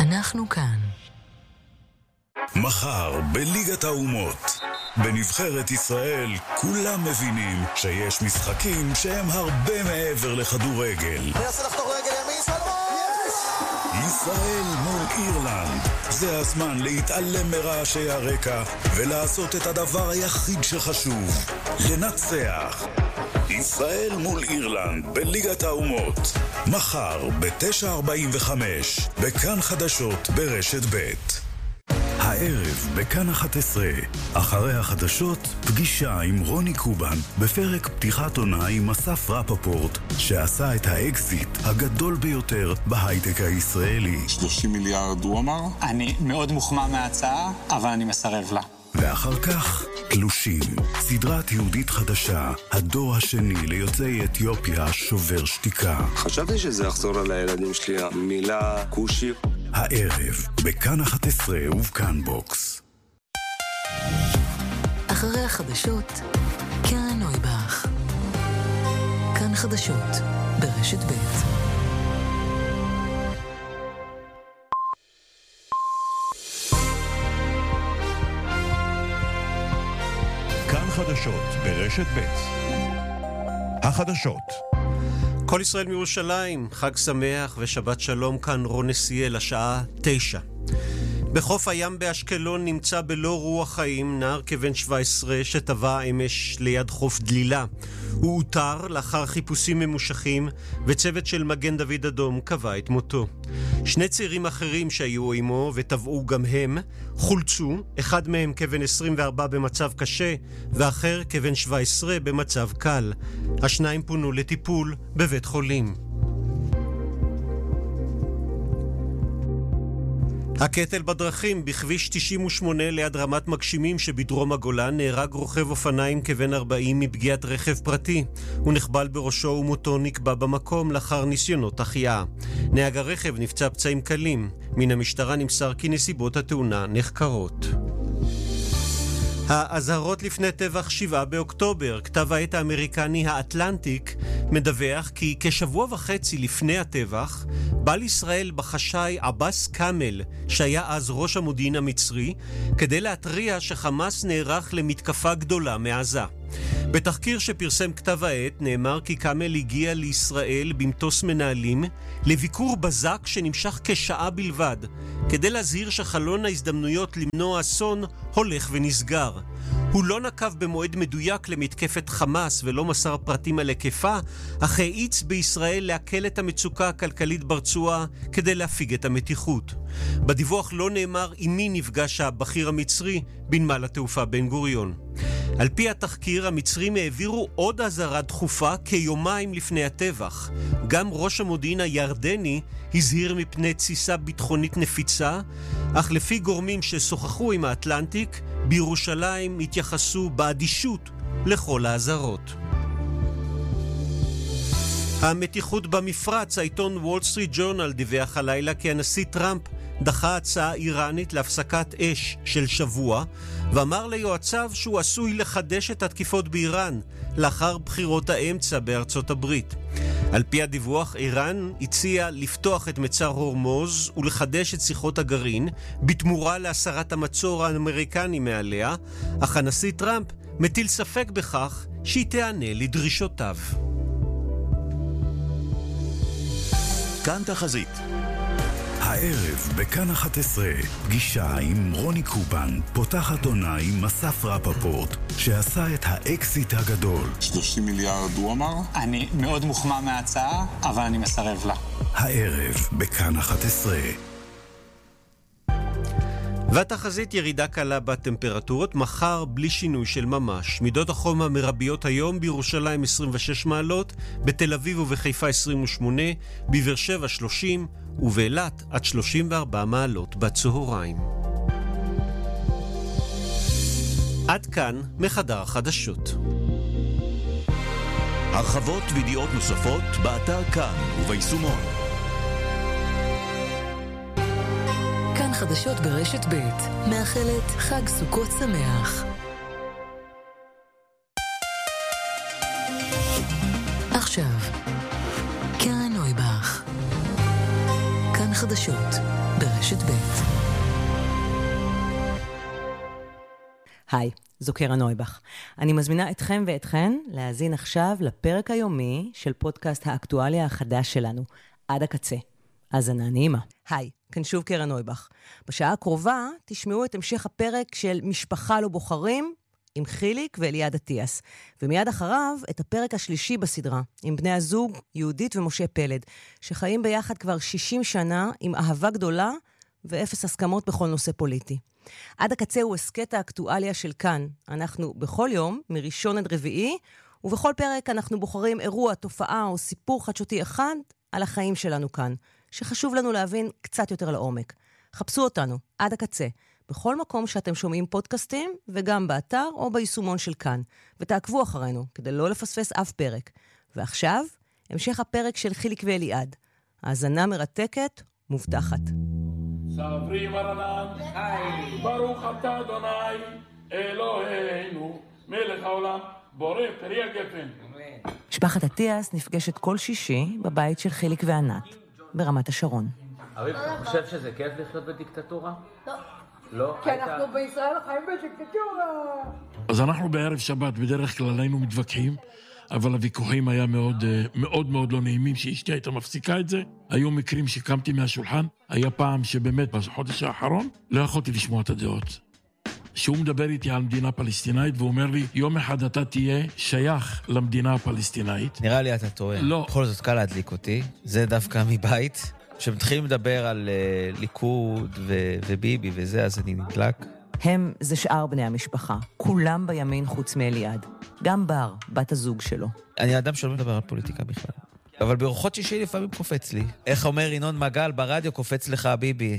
אנחנו כאן. מחר בליגת האומות. בנבחרת ישראל כולם מבינים שיש משחקים שהם הרבה מעבר לכדורגל. מנסה לחתוך רגל ימין, ישראל מול אירלנד. זה הזמן להתעלם מרעשי הרקע ולעשות את הדבר היחיד שחשוב, לנצח. ישראל מול אירלנד בליגת האומות. מחר ב-9:45 בכאן חדשות ברשת ב'. הערב בכאן 11, אחרי החדשות, פגישה עם רוני קובן בפרק פתיחת עונה עם אסף רפפורט, שעשה את האקזיט הגדול ביותר בהייטק הישראלי. 30 מיליארד הוא אמר? אני מאוד מוחמא מההצעה, אבל אני מסרב לה. ואחר כך, תלושים, סדרת יהודית חדשה, הדור השני ליוצאי אתיופיה שובר שתיקה. חשבתי שזה יחזור על הילדים שלי, המילה קושי. הערב, בכאן 11 ובכאן בוקס. אחרי החדשות, כאן נויבך. כאן חדשות, ברשת ב'. כאן חדשות ברשת ב'. החדשות. כל ישראל מירושלים, חג שמח ושבת שלום, כאן רון נסיאל, השעה 9. בחוף הים באשקלון נמצא בלא רוח חיים נער כבן 17 שטבע אמש ליד חוף דלילה. הוא אותר לאחר חיפושים ממושכים וצוות של מגן דוד אדום קבע את מותו. שני צעירים אחרים שהיו עמו וטבעו גם הם חולצו, אחד מהם כבן 24 במצב קשה ואחר כבן 17 במצב קל. השניים פונו לטיפול בבית חולים. הקטל בדרכים בכביש 98 ליד רמת מגשימים שבדרום הגולן נהרג רוכב אופניים כבן 40 מפגיעת רכב פרטי. הוא נחבל בראשו ומותו נקבע במקום לאחר ניסיונות החייאה. נהג הרכב נפצע פצעים קלים. מן המשטרה נמסר כי נסיבות התאונה נחקרות. האזהרות לפני טבח 7 באוקטובר, כתב העת האמריקני האטלנטיק מדווח כי כשבוע וחצי לפני הטבח בא לישראל בחשאי עבאס קאמל, שהיה אז ראש המודיעין המצרי, כדי להתריע שחמאס נערך למתקפה גדולה מעזה. בתחקיר שפרסם כתב העת נאמר כי קאמל הגיע לישראל במטוס מנהלים לביקור בזק שנמשך כשעה בלבד, כדי להזהיר שחלון ההזדמנויות למנוע אסון הולך ונסגר. הוא לא נקב במועד מדויק למתקפת חמאס ולא מסר פרטים על היקפה, אך האיץ בישראל להקל את המצוקה הכלכלית ברצועה כדי להפיג את המתיחות. בדיווח לא נאמר עם מי נפגש הבכיר המצרי בנמל התעופה בן גוריון. על פי התחקיר, המצרים העבירו עוד אזהרה דחופה כיומיים לפני הטבח. גם ראש המודיעין הירדני הזהיר מפני תסיסה ביטחונית נפיצה, אך לפי גורמים ששוחחו עם האטלנטיק, בירושלים התייחסו באדישות לכל האזהרות. המתיחות במפרץ, העיתון וול סטריט ג'ורנל דיווח הלילה כי הנשיא טראמפ דחה הצעה איראנית להפסקת אש של שבוע, ואמר ליועציו שהוא עשוי לחדש את התקיפות באיראן לאחר בחירות האמצע בארצות הברית. על פי הדיווח, איראן הציעה לפתוח את מצר הורמוז ולחדש את שיחות הגרעין בתמורה להסרת המצור האמריקני מעליה, אך הנשיא טראמפ מטיל ספק בכך שהיא תענה לדרישותיו. כאן תחזית. הערב בכאן 11, פגישה עם רוני קובן, פותחת עונה עם אסף רפפורט, שעשה את האקזיט הגדול. 30 מיליארד הוא אמר? אני מאוד מוחמא מההצעה, אבל אני מסרב לה. הערב בכאן 11. והתחזית ירידה קלה בטמפרטורות, מחר בלי שינוי של ממש. מידות החום המרביות היום בירושלים 26 מעלות, בתל אביב ובחיפה 28, בבאר שבע 30 ובאילת עד 34 מעלות בצהריים. עד כאן מחדר החדשות. הרחבות וידיעות נוספות באתר כאן וביישומון. כאן חדשות ברשת ב' מאחלת חג סוכות שמח. עכשיו, כאן נויבך. כאן חדשות ברשת ב'. היי, זו קרן נויבך. אני מזמינה אתכם ואתכן להאזין עכשיו לפרק היומי של פודקאסט האקטואליה החדש שלנו, עד הקצה. האזנה נעימה. היי, כאן שוב קרן נויבך. בשעה הקרובה תשמעו את המשך הפרק של משפחה לא בוחרים עם חיליק ואליעד אטיאס. ומיד אחריו את הפרק השלישי בסדרה, עם בני הזוג יהודית ומשה פלד, שחיים ביחד כבר 60 שנה עם אהבה גדולה ואפס הסכמות בכל נושא פוליטי. עד הקצה הוא הסקט האקטואליה של כאן. אנחנו בכל יום, מראשון עד רביעי, ובכל פרק אנחנו בוחרים אירוע, תופעה או סיפור חדשותי אחד על החיים שלנו כאן, שחשוב לנו להבין קצת יותר לעומק. חפשו אותנו, עד הקצה, בכל מקום שאתם שומעים פודקאסטים, וגם באתר או ביישומון של כאן. ותעקבו אחרינו, כדי לא לפספס אף פרק. ועכשיו, המשך הפרק של חיליק ואליעד. האזנה מרתקת, מובטחת. סברי מרנן, ברוך אתה אדוני, אלוהינו, מלך העולם, בורא פרי הגפן. משפחת אטיאס נפגשת כל שישי בבית של חיליק וענת, ברמת השרון. אביב, אתה חושב שזה כיף לחיות בדיקטטורה? לא. לא? כי אנחנו בישראל חיים בדיקטטורה. אז אנחנו בערב שבת בדרך כלל היינו מתווכחים, אבל הוויכוחים היה מאוד מאוד לא נעימים, שאשתי הייתה מפסיקה את זה. היו מקרים שקמתי מהשולחן, היה פעם שבאמת בחודש האחרון לא יכולתי לשמוע את הדעות. שהוא מדבר איתי על מדינה פלסטינאית, והוא אומר לי, יום אחד אתה תהיה שייך למדינה הפלסטינאית. נראה לי אתה טועה. לא. בכל זאת קל להדליק אותי, זה דווקא מבית. כשמתחילים לדבר על ליכוד וביבי וזה, אז אני נדלק. הם זה שאר בני המשפחה, כולם בימין חוץ מאליעד. גם בר, בת הזוג שלו. אני אדם שלא מדבר על פוליטיקה בכלל. אבל בארוחות שישי לפעמים קופץ לי. איך אומר ינון מגל ברדיו, קופץ לך ביבי.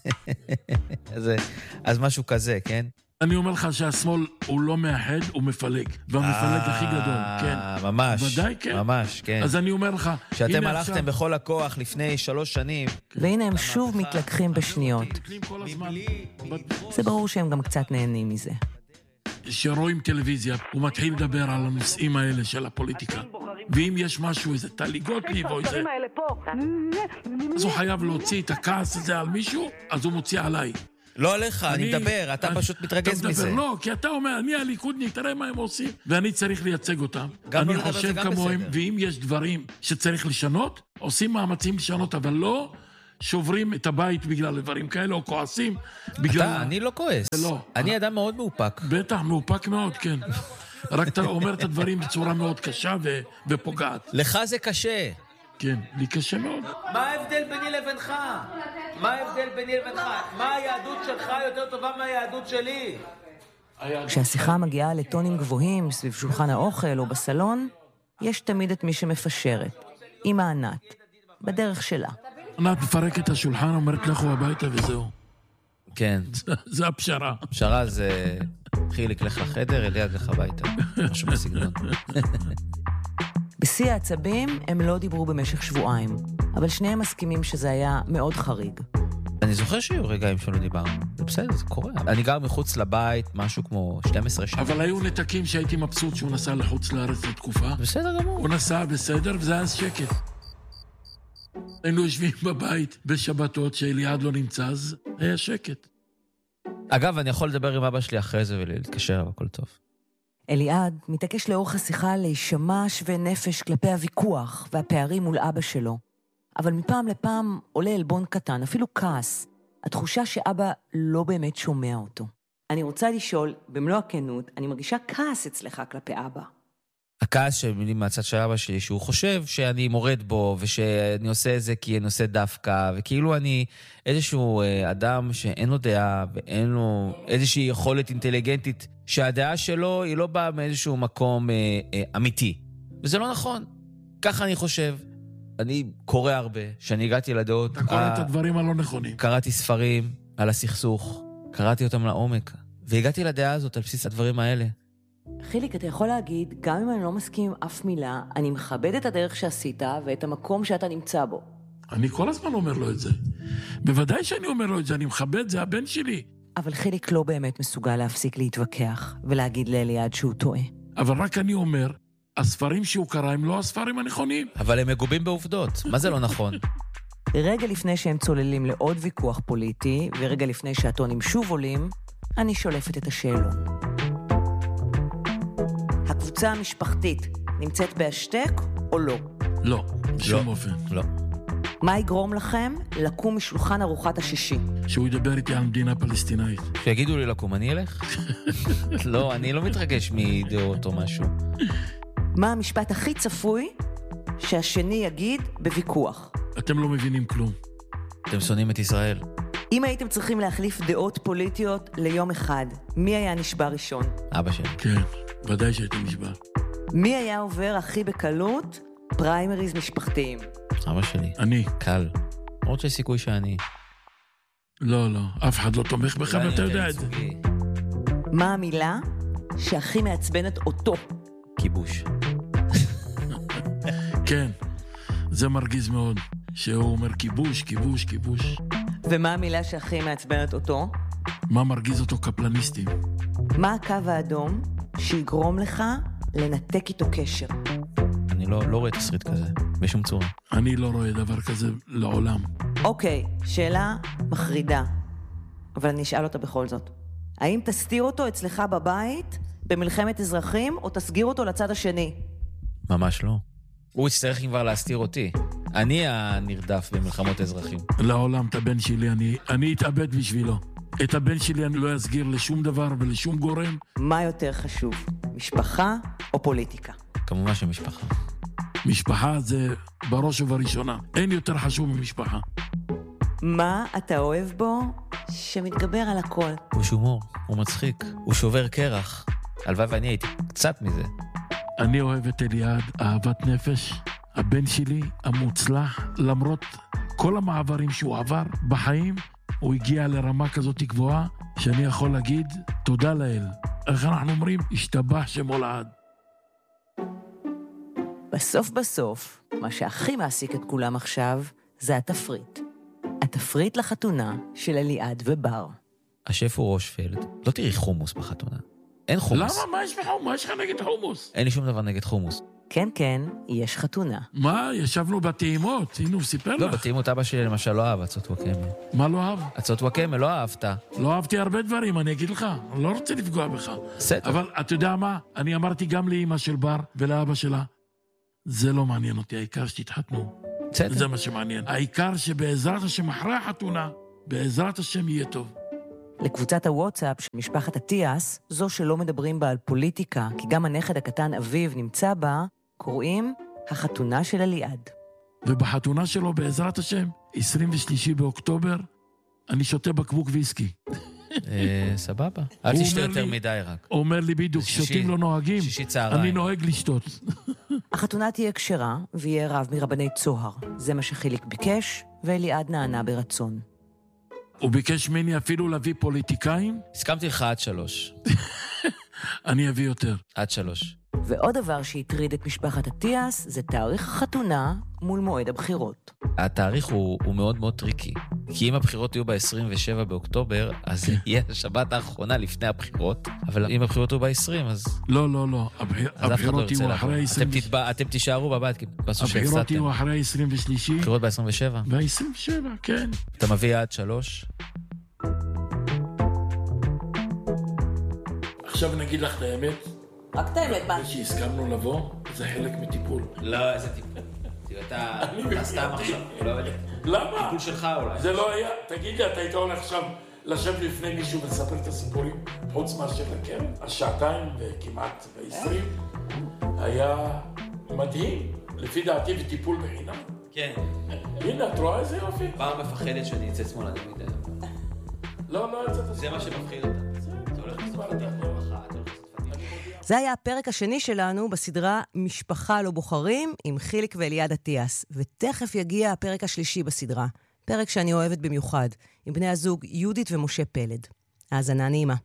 אז משהו כזה, כן? אני אומר לך שהשמאל הוא לא מאחד, הוא מפלג. והמפלג הכי גדול, כן. ממש. ודאי, כן. ממש, כן. אז אני אומר לך... שאתם הלכתם בכל הכוח לפני 3 שנים. והנה הם שוב מתלקחים בשניות. זה ברור שהם גם קצת נהנים מזה. שרואים טלוויזיה, הוא מתחיל לדבר על הנושאים האלה של הפוליטיקה. ואם יש משהו, איזה טלי גוטליב או איזה... אז הוא חייב להוציא את הכעס הזה על מישהו, אז הוא מוציא עליי. לא עליך, אני מדבר, אתה פשוט מתרגז מזה. לא, כי אתה אומר, אני הליכודניק, תראה מה הם עושים, ואני צריך לייצג אותם. אני חושב כמוהם, ואם יש דברים שצריך לשנות, עושים מאמצים לשנות, אבל לא שוברים את הבית בגלל דברים כאלה, או כועסים בגלל... אני לא כועס. אני אדם מאוד מאופק. בטח, מאופק מאוד, כן. רק אתה אומר את הדברים בצורה מאוד קשה ופוגעת. לך זה קשה. כן, לי קשה מאוד. מה ההבדל ביני לבינך? מה ההבדל ביני לבינך? מה היהדות שלך יותר טובה מהיהדות שלי? כשהשיחה מגיעה לטונים גבוהים סביב שולחן האוכל או בסלון, יש תמיד את מי שמפשרת. אמא ענת, בדרך שלה. ענת מפרק את השולחן, אומרת לכו הביתה וזהו. כן. זה הפשרה. הפשרה זה חיליק לך לחדר, אליעד לך הביתה. משהו בסגנון. בשיא העצבים הם לא דיברו במשך שבועיים, אבל שניהם מסכימים שזה היה מאוד חריג. אני זוכר שהיו רגעים שלא דיברנו. זה בסדר, זה קורה. אני גר מחוץ לבית, משהו כמו 12 שנה. אבל היו נתקים שהייתי מבסוט שהוא נסע לחוץ לארץ לתקופה. בסדר גמור. הוא נסע בסדר, וזה היה שקט. היינו יושבים בבית בשבתות שאליעד לא נמצא, אז היה שקט. אגב, אני יכול לדבר עם אבא שלי אחרי זה ולהתקשר, הכל טוב. אליעד מתעקש לאורך השיחה להישמע שווה נפש כלפי הוויכוח והפערים מול אבא שלו. אבל מפעם לפעם עולה אלבון קטן, אפילו כעס. התחושה שאבא לא באמת שומע אותו. אני רוצה לשאול, במלוא הכנות, אני מרגישה כעס אצלך כלפי אבא. הכעס שמילים מהצד של אבא שלי, שהוא חושב שאני מורד בו, ושאני עושה את זה כי אני עושה דווקא, וכאילו אני איזשהו אדם שאין לו דעה, ואין לו איזושהי יכולת אינטליגנטית, שהדעה שלו היא לא באה מאיזשהו מקום אמיתי. וזה לא נכון. ככה אני חושב. אני קורא הרבה, שאני הגעתי לדעות... אתה קורא את הדברים הלא נכונים. קראתי ספרים על הסכסוך, קראתי אותם לעומק, והגעתי לדעה הזאת על בסיס הדברים האלה. חיליק, אתה יכול להגיד, גם אם אני לא מסכים עם אף מילה, אני מכבד את הדרך שעשית ואת המקום שאתה נמצא בו. אני כל הזמן אומר לו את זה. בוודאי שאני אומר לו את זה, אני מכבד, זה הבן שלי. אבל חיליק לא באמת מסוגל להפסיק להתווכח ולהגיד לאליעד שהוא טועה. אבל רק אני אומר, הספרים שהוא קרא הם לא הספרים הנכונים. אבל הם מגובים בעובדות, מה זה לא נכון? רגע לפני שהם צוללים לעוד ויכוח פוליטי, ורגע לפני שהטונים שוב עולים, אני שולפת את השאלון. הקבוצה המשפחתית נמצאת בהשתק או לא? לא, בשום אופן. לא. מה יגרום לכם לקום משולחן ארוחת השישי? שהוא ידבר איתי על מדינה פלסטינאית. שיגידו לי לקום, אני אלך? לא, אני לא מתרגש מדעות או משהו. מה המשפט הכי צפוי שהשני יגיד בוויכוח? אתם לא מבינים כלום. אתם שונאים את ישראל. אם הייתם צריכים להחליף דעות פוליטיות ליום אחד, מי היה נשבע ראשון? אבא שלי. כן, ודאי שהייתי נשבע. מי היה עובר הכי בקלות פריימריז משפחתיים? אבא שלי. אני. קל. למרות שיש סיכוי שאני. לא, אף אחד לא תומך בך ואתה יודע את זה. מה המילה שהכי מעצבנת אותו? כיבוש. כן, זה מרגיז מאוד, שהוא אומר כיבוש, כיבוש, כיבוש. ומה המילה שהכי מעצבנת אותו? מה מרגיז אותו? קפלניסטים. מה הקו האדום שיגרום לך לנתק איתו קשר? אני לא רואה תסריט כזה, בשום צורה. אני לא רואה דבר כזה לעולם. אוקיי, שאלה מחרידה, אבל אני אשאל אותה בכל זאת. האם תסתיר אותו אצלך בבית במלחמת אזרחים, או תסגיר אותו לצד השני? ממש לא. הוא יצטרך כבר להסתיר אותי. אני הנרדף במלחמות אזרחים. לעולם, את הבן שלי, אני אתאבד בשבילו. את הבן שלי אני לא אסגיר לשום דבר ולשום גורם. מה יותר חשוב, משפחה או פוליטיקה? כמובן שמשפחה. משפחה זה בראש ובראשונה. אין יותר חשוב ממשפחה. מה אתה אוהב בו שמתגבר על הכל? הוא שומור, הוא מצחיק, הוא שובר קרח. הלוואי ואני הייתי קצת מזה. אני אוהב את אליעד, אהבת נפש. הבן שלי המוצלח, למרות כל המעברים שהוא עבר בחיים, הוא הגיע לרמה כזאת גבוהה, שאני יכול להגיד תודה לאל. איך אנחנו אומרים? השתבח שמו לעד. בסוף, מה שהכי מעסיק את כולם עכשיו, זה התפריט. התפריט לחתונה של אליעד ובר. השף הוא רושפלד. לא תראי חומוס בחתונה. אין חומוס. למה? מה יש בחומוס? מה יש לך נגד חומוס? אין לי שום דבר נגד חומוס. כן, יש חתונה. מה? ישבנו בטעימות. הנה, הוא סיפר לך. לא, בטעימות אבא שלי למשל לא אהב עצות וואקמה. מה לא אהב? עצות וואקמה, לא אהבת. לא אהבתי הרבה דברים, אני אגיד לך. אני לא רוצה לפגוע בך. בסדר. אבל אתה יודע מה? אני אמרתי גם לאמא של בר ולאבא שלה, זה לא מעניין אותי, העיקר שתתחתנו. בסדר. זה מה שמעניין. העיקר שבעזרת השם אחרי החתונה, בעזרת השם יהיה טוב. לקבוצת הוואטסאפ של משפחת אטיאס, זו שלא מדברים בה על פוליטיקה, כי גם הנכד הקטן אביב נמצא בה, קוראים החתונה של אליעד. ובחתונה שלו בעזרת השם, 23 באוקטובר, אני שותה בקבוק ויסקי. סבבה. אל תשתה יותר מדי רק. הוא אומר לי בדיוק, שותים לא נוהגים, אני נוהג לשתות. החתונה תהיה כשרה, ויהיה רב מרבני צוהר. זה מה שחיליק ביקש, ואליעד נענה ברצון. הוא ביקש ממני אפילו להביא פוליטיקאים? הסכמתי לך עד 3. אני אביא יותר. עד 3. ועוד דבר שהטריד את משפחת אטיאס, זה תאריך החתונה מול מועד הבחירות. התאריך הוא מאוד מאוד טריקי. כי אם הבחירות יהיו ב-27 באוקטובר, אז יהיה השבת האחרונה לפני הבחירות, אבל אם הבחירות יהיו ב-20, אז... לא. הבחירות יהיו אחרי 20... אתם תישארו בבית, כי בסוף שהפסדתם. הבחירות יהיו אחרי 23. הבחירות ב-27? ב-27, כן. אתה מביא עד 3? עכשיו נגיד לך את האמת. רק את האמת, מה? שהסכמנו לבוא, זה חלק מטיפול. לא, איזה טיפול. אתה סתם עכשיו. למה? טיפול שלך אולי. זה לא היה, תגיד לי, אתה היית הולך עכשיו לשבת לפני מישהו ולספר את הסיפורים, חוץ מאשר לקרן? השעתיים וכמעט ב-20 היה מדהים, לפי דעתי, וטיפול בחינם. כן. הנה, את רואה איזה יופי? פעם מפחדת שאני אצא שמאלה, אני יודע. לא יצאת. זה מה שמפחיד אותה. אתה הולך לספר אותך ברכה, אתה הולך לספר. זה היה הפרק השני שלנו בסדרה משפחה לא בוחרים עם חיליק ואליעד אטיאס, ותכף יגיע הפרק השלישי בסדרה, פרק שאני אוהבת במיוחד, עם בני הזוג יהודית ומשה פלד. האזנה נעימה.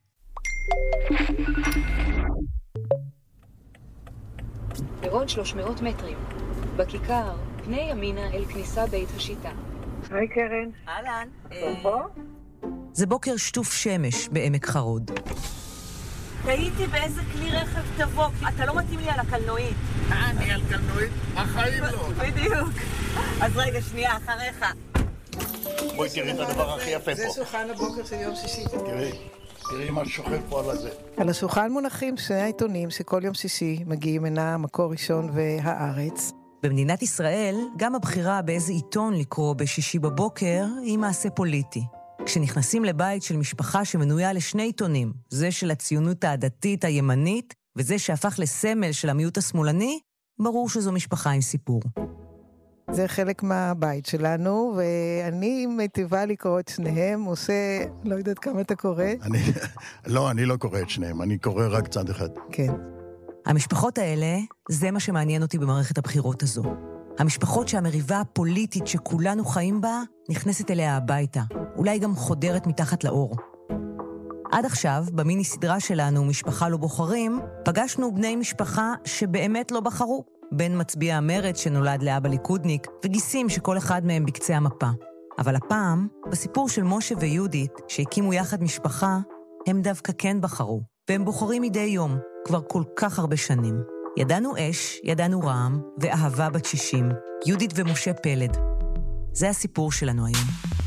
בעוד 300 מטרים, בכיכר, פני ימינה אל כניסה בית השיטה. היי קרן. אהלן. זה בוקר שטוף שמש בעמק חרוד. תהיתי באיזה כלי רכב תבוא, אתה לא מתאים לי על הקלנועית. אני על קלנועית? החיים לא. בדיוק. אז רגע, שנייה, אחריך. בואי תראי את הדבר הכי יפה פה. זה שולחן הבוקר של יום שישי. תראי מה שוכב פה על הזה. על השולחן מונחים שני העיתונים שכל יום שישי מגיעים הנה מקור ראשון והארץ. במדינת ישראל, גם הבחירה באיזה עיתון לקרוא בשישי בבוקר היא מעשה פוליטי. כשנכנסים לבית של משפחה שמנויה לשני עיתונים, זה של הציונות הדתית הימנית, וזה שהפך לסמל של המיעוט השמאלני, ברור שזו משפחה עם סיפור. זה חלק מהבית שלנו, ואני מטיבה לקרוא את שניהם, עושה, לא יודעת כמה אתה קורא. אני לא קורא את שניהם, אני קורא רק צד אחד. כן. המשפחות האלה, זה מה שמעניין אותי במערכת הבחירות הזו. המשפחות שהמריבה הפוליטית שכולנו חיים בה, נכנסת אליה הביתה, אולי גם חודרת מתחת לאור. עד עכשיו, במיני סדרה שלנו, משפחה לא בוחרים, פגשנו בני משפחה שבאמת לא בחרו. בין מצביע המרץ שנולד לאבא ליכודניק, וגיסים שכל אחד מהם בקצה המפה. אבל הפעם, בסיפור של משה ויהודית, שהקימו יחד משפחה, הם דווקא כן בחרו, והם בוחרים מדי יום, כבר כל כך הרבה שנים. ידענו אש, ידענו רעם, ואהבה בת 60, יהודית ומשה פלד. זה הסיפור שלנו היום.